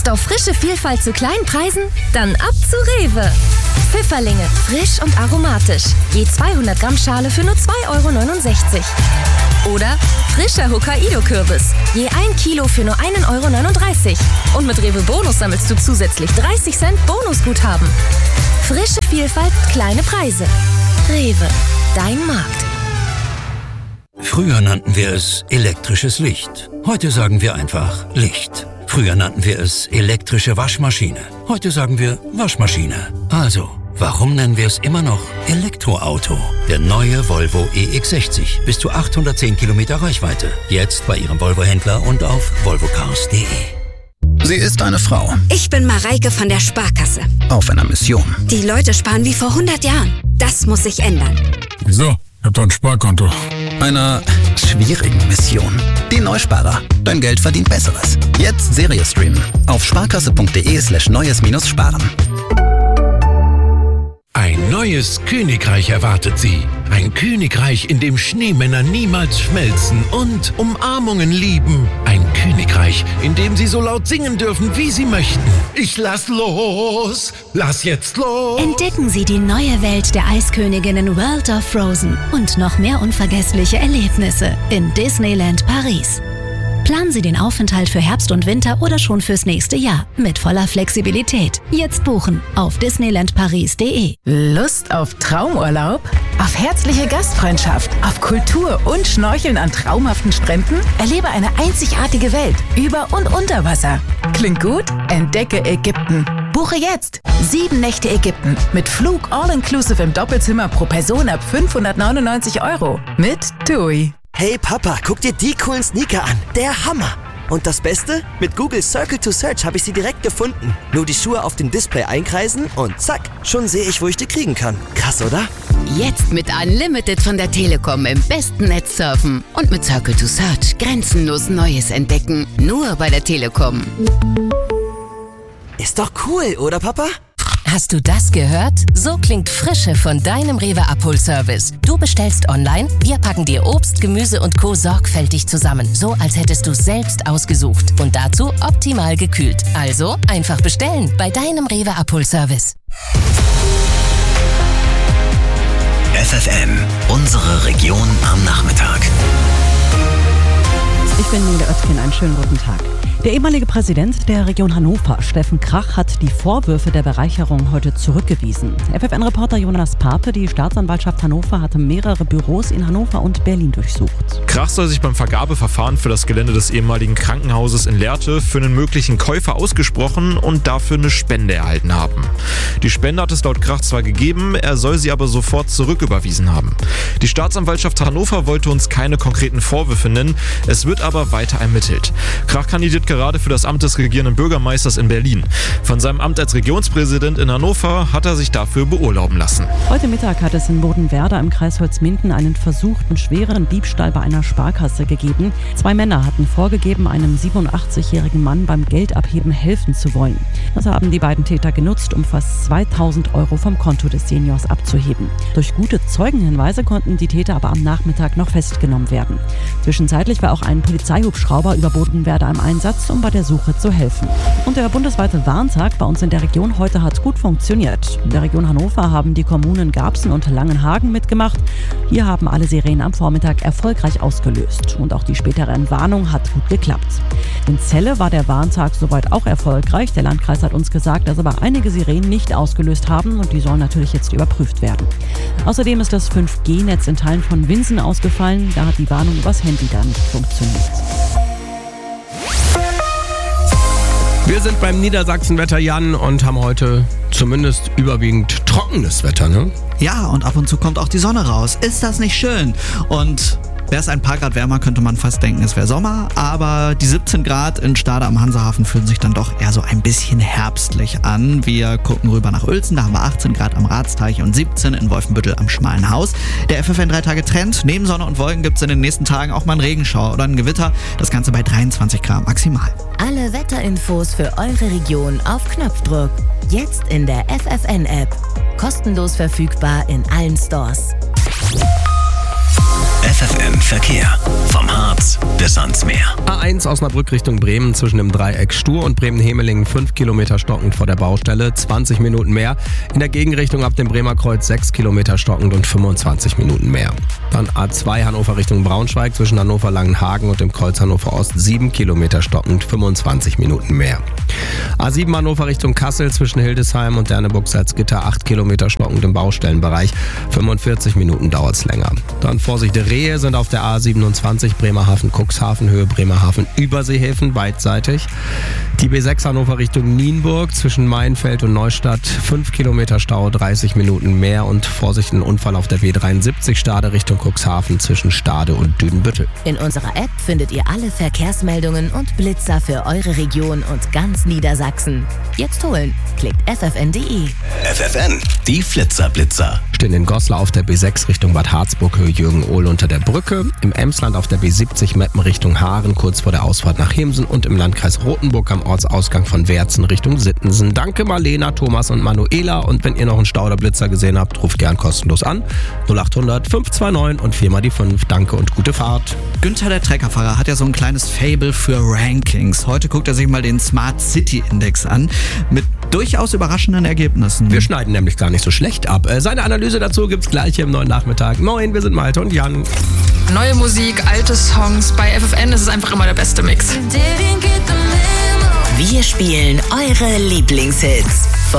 Lust auf frische Vielfalt zu kleinen Preisen? Dann ab zu Rewe. Pfifferlinge, frisch und aromatisch. Je 200 Gramm Schale für nur 2,69 €. Oder frischer Hokkaido-Kürbis. Je 1 Kilo für nur 1,39 €. Und mit Rewe Bonus sammelst du zusätzlich 30 Cent Bonusguthaben. Frische Vielfalt, kleine Preise. Rewe, dein Markt. Früher nannten wir es elektrisches Licht. Heute sagen wir einfach Licht. Früher nannten wir es elektrische Waschmaschine. Heute sagen wir Waschmaschine. Also, warum nennen wir es immer noch Elektroauto? Der neue Volvo EX60. Bis zu 810 Kilometer Reichweite. Jetzt bei Ihrem Volvo-Händler und auf volvocars.de. Sie ist eine Frau. Ich bin Mareike von der Sparkasse. Auf einer Mission. Die Leute sparen wie vor 100 Jahren. Das muss sich ändern. Wieso? Ich hab doch ein Sparkonto. Einer schwierigen Mission. Die Neusparer. Dein Geld verdient Besseres. Jetzt Serie streamen. Auf sparkasse.de/neues-sparen. Ein neues Königreich erwartet Sie. Ein Königreich, in dem Schneemänner niemals schmelzen und Umarmungen lieben. Ein Königreich, in dem Sie so laut singen dürfen, wie Sie möchten. Ich lass los! Lass jetzt los! Entdecken Sie die neue Welt der Eisköniginnen World of Frozen und noch mehr unvergessliche Erlebnisse in Disneyland Paris. Planen Sie den Aufenthalt für Herbst und Winter oder schon fürs nächste Jahr mit voller Flexibilität. Jetzt buchen auf disneylandparis.de. Lust auf Traumurlaub? Auf herzliche Gastfreundschaft? Auf Kultur und Schnorcheln an traumhaften Stränden? Erlebe eine einzigartige Welt über und unter Wasser. Klingt gut? Entdecke Ägypten. Buche jetzt 7 Nächte Ägypten mit Flug all-inclusive im Doppelzimmer pro Person ab 599 € mit TUI. Hey Papa, guck dir die coolen Sneaker an. Der Hammer. Und das Beste? Mit Google Circle to Search habe ich sie direkt gefunden. Nur die Schuhe auf dem Display einkreisen und zack, schon sehe ich, wo ich die kriegen kann. Krass, oder? Jetzt mit Unlimited von der Telekom im besten Netz surfen. Und mit Circle to Search grenzenlos Neues entdecken. Nur bei der Telekom. Ist doch cool, oder Papa? Hast du das gehört? So klingt Frische von deinem Rewe Abholservice. Du bestellst online, wir packen dir Obst, Gemüse und Co. sorgfältig zusammen. So, als hättest du es selbst ausgesucht. Und dazu optimal gekühlt. Also einfach bestellen bei deinem Rewe Abholservice. FFN, unsere Region am Nachmittag. Ich bin Nele Oetken, einen schönen guten Tag. Der ehemalige Präsident der Region Hannover, Steffen Krach, hat die Vorwürfe der Bereicherung heute zurückgewiesen. FFN-Reporter Jonas Pape, die Staatsanwaltschaft Hannover hatte mehrere Büros in Hannover und Berlin durchsucht. Krach soll sich beim Vergabeverfahren für das Gelände des ehemaligen Krankenhauses in Lehrte für einen möglichen Käufer ausgesprochen und dafür eine Spende erhalten haben. Die Spende hat es laut Krach zwar gegeben, er soll sie aber sofort zurücküberwiesen haben. Die Staatsanwaltschaft Hannover wollte uns keine konkreten Vorwürfe nennen, es wird aber weiter ermittelt. Krach kandidiert gerade für das Amt des regierenden Bürgermeisters in Berlin. Von seinem Amt als Regionspräsident in Hannover hat er sich dafür beurlauben lassen. Heute Mittag hat es in Bodenwerder im Kreis Holzminden einen versuchten schweren Diebstahl bei einer Sparkasse gegeben. 2 Männer hatten vorgegeben, einem 87-jährigen Mann beim Geldabheben helfen zu wollen. Das haben die beiden Täter genutzt, um fast 2.000 € vom Konto des Seniors abzuheben. Durch gute Zeugenhinweise konnten die Täter aber am Nachmittag noch festgenommen werden. Zwischenzeitlich war auch ein Polizeihubschrauber über Bodenwerder im Einsatz, um bei der Suche zu helfen. Und der bundesweite Warntag bei uns in der Region heute hat gut funktioniert. In der Region Hannover haben die Kommunen Garbsen und Langenhagen mitgemacht. Hier haben alle Sirenen am Vormittag erfolgreich ausgelöst. Und auch die spätere Entwarnung hat gut geklappt. In Celle war der Warntag soweit auch erfolgreich. Der Landkreis hat uns gesagt, dass aber einige Sirenen nicht ausgelöst haben und die sollen natürlich jetzt überprüft werden. Außerdem ist das 5G-Netz in Teilen von Winsen ausgefallen. Da hat die Warnung übers Handy da nicht funktioniert. Wir sind beim Niedersachsen-Wetter, Jan, und haben heute zumindest überwiegend trockenes Wetter, ne? Ja, und ab und zu kommt auch die Sonne raus. Ist das nicht schön? Und wäre es ein paar Grad wärmer, könnte man fast denken, es wäre Sommer. Aber die 17 Grad in Stade am Hansahafen fühlen sich dann doch eher so ein bisschen herbstlich an. Wir gucken rüber nach Uelzen, da haben wir 18 Grad am Ratsteich und 17 in Wolfenbüttel am Schmalen Haus. Der FFN 3-Tage-Trend, neben Sonne und Wolken gibt es in den nächsten Tagen auch mal einen Regenschauer oder ein Gewitter. Das Ganze bei 23 Grad maximal. Alle Wetterinfos für eure Region auf Knopfdruck. Jetzt in der FFN-App. Kostenlos verfügbar in allen Stores. FFN Verkehr. Vom Harz bis ans Meer. A1 Osnabrück Richtung Bremen zwischen dem Dreieck Stur und Bremen-Hemelingen 5 Kilometer stockend vor der Baustelle, 20 Minuten mehr. In der Gegenrichtung ab dem Bremer Kreuz 6 Kilometer stockend und 25 Minuten mehr. Dann A2 Hannover Richtung Braunschweig zwischen Hannover-Langenhagen und dem Kreuz Hannover Ost 7 Kilometer stockend, 25 Minuten mehr. A7 Hannover Richtung Kassel zwischen Hildesheim und Derneburg-Salzgitter 8 Kilometer stockend im Baustellenbereich, 45 Minuten dauert es länger. Dann Vorsicht, Rehe sind auf der A27 Bremerhaven-Cuxhaven Höhe Bremerhaven-Überseehäfen beidseitig. Die B6 Hannover Richtung Nienburg zwischen Mainfeld und Neustadt 5 Kilometer Stau, 30 Minuten mehr und Vorsicht, ein Unfall auf der B73 Stade Richtung Cuxhaven zwischen Stade und Düdenbüttel. In unserer App findet ihr alle Verkehrsmeldungen und Blitzer für eure Region und ganz Niedersachsen. Jetzt holen. Klickt ffn.de. FFN, die Flitzer-Blitzer. Stehen in Goslar auf der B6 Richtung Bad Harzburg Höhe Jürgen-Ohl unter der Brücke, im Emsland auf der B70 Meppen Richtung Haaren kurz vor der Ausfahrt nach Hemsen und im Landkreis Rothenburg am Ortsausgang von Werzen Richtung Sittensen. Danke Marlena, Thomas und Manuela, und wenn ihr noch einen Stau oder Blitzer gesehen habt, ruft gern kostenlos an. 0800 529 und 4 mal die 5. Danke und gute Fahrt. Günther, der Treckerfahrer, hat ja so ein kleines Faible für Rankings. Heute guckt er sich mal den Smart City Index an mit durchaus überraschenden Ergebnissen. Wir schneiden nämlich gar nicht so schlecht ab. Seine Analyse dazu gibt's gleich hier im neuen Nachmittag. Moin, wir sind Malte und Jan. Neue Musik, alte Songs. Bei FFN ist es einfach immer der beste Mix. Wir spielen eure Lieblingshits.